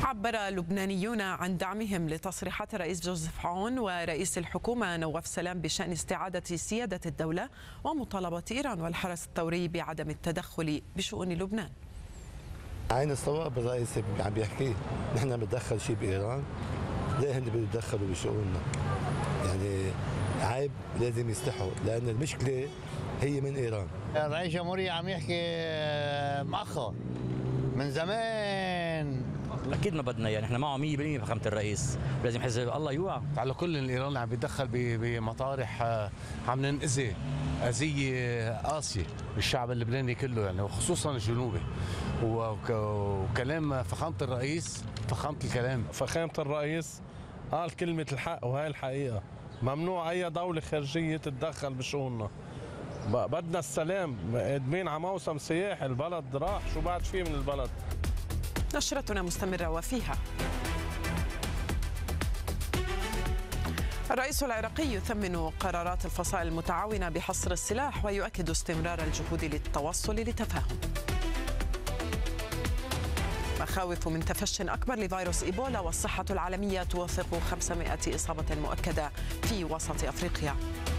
عبر اللبنانيون عن دعمهم لتصريحات الرئيس جوزيف عون ورئيس الحكومة نواف سلام بشأن استعادة سيادة الدولة ومطالبة إيران والحرس الثوري بعدم التدخل بشؤون لبنان. عين الصواب الرئيس عم بيحكي نحن بنتدخل شيء بإيران، ليه هن بيتدخلوا بشؤوننا؟ يعني عيب، لازم يستحوا لأن المشكلة هي من إيران. الرئيس الجمهورية عم يحكي مؤخر من زمان. اكيد ما بدنا، يعني احنا معه 100% بفخامه الرئيس، لازم حزب الله يوقع. على كل الايراني عم بيتدخل بمطارح، عم ننأذي اذيه قاسيه بالشعب اللبناني كله، يعني وخصوصا الجنوبي. وكلام فخامه الرئيس فخامه الكلام. فخامه الرئيس قال كلمه الحق، وهي الحقيقه. ممنوع اي دوله خارجيه تتدخل بشؤوننا. بدنا السلام، قادمين على موسم سياحي، البلد راح، شو بعد فيه من البلد؟ نشرتنا مستمرة وفيها الرئيس العراقي يثمن قرارات الفصائل المتعاونة بحصر السلاح ويؤكد استمرار الجهود للتوصل لتفاهم. مخاوف من تفشٍ أكبر لفيروس إيبولا، والصحة العالمية توثق 500 إصابة مؤكدة في وسط أفريقيا.